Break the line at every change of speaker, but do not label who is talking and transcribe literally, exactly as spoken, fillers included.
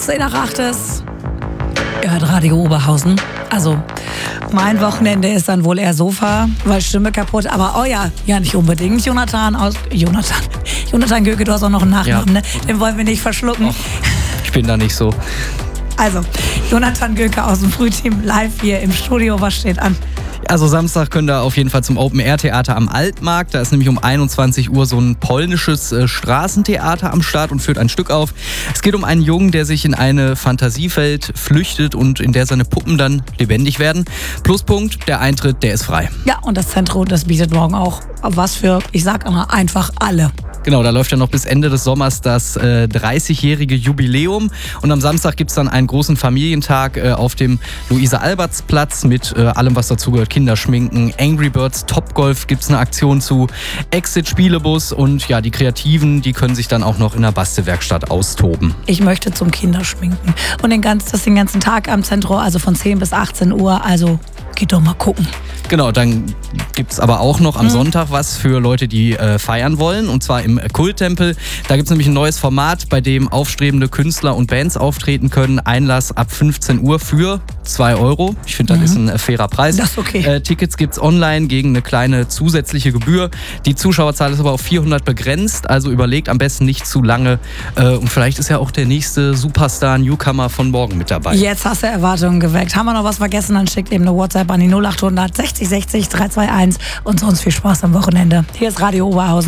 zehn nach acht ist. Ihr hört Radio Oberhausen. Also, mein Wochenende ist dann wohl eher Sofa, weil Stimme kaputt. Aber oh ja, ja nicht unbedingt. Jonathan aus... Jonathan. Jonathan Göke, du hast auch noch einen Nachnamen, ja. Ne? Den wollen wir nicht verschlucken.
Och, ich bin da nicht so.
Also, Jonathan Göke aus dem Frühteam live hier im Studio. Was steht an?
Also Samstag könnt ihr auf jeden Fall zum Open-Air-Theater am Altmarkt. Da ist nämlich um einundzwanzig Uhr so ein polnisches äh, Straßentheater am Start und führt ein Stück auf. Es geht um einen Jungen, der sich in eine Fantasiewelt flüchtet und in der seine Puppen dann lebendig werden. Pluspunkt, der Eintritt, der ist frei.
Ja, und das Zentrum, das bietet morgen auch was für, ich sag immer, einfach alle.
Genau, da läuft ja noch bis Ende des Sommers das äh, dreißigjährige Jubiläum. Und am Samstag gibt es dann einen großen Familientag äh, auf dem Luise-Alberts-Platz mit äh, allem, was dazugehört. Kinderschminken, Angry Birds, Topgolf gibt es eine Aktion zu, Exit-Spielebus und ja, die Kreativen, die können sich dann auch noch in der Bastelwerkstatt austoben.
Ich möchte zum Kinderschminken. Und den ganz, das den ganzen Tag am Zentrum, also von zehn bis achtzehn Uhr, also geht doch mal gucken.
Genau, dann gibt es aber auch noch am mhm. Sonntag was für Leute, die äh, feiern wollen. Und zwar im Kulttempel. Da gibt es nämlich ein neues Format, bei dem aufstrebende Künstler und Bands auftreten können. Einlass ab fünfzehn Uhr für zwei Euro. Ich finde, das mhm. ist ein fairer Preis.
Das ist okay.
Äh, Tickets gibt es online gegen eine kleine zusätzliche Gebühr. Die Zuschauerzahl ist aber auf vierhundert begrenzt. Also überlegt am besten nicht zu lange. Äh, und vielleicht ist ja auch der nächste Superstar-Newcomer von morgen mit dabei.
Jetzt hast du Erwartungen geweckt. Haben wir noch was vergessen, dann schickt eben eine WhatsApp an die null acht hundert sechzig sechzig drei zwei eins und sonst viel Spaß am Wochenende. Hier ist Radio Oberhausen.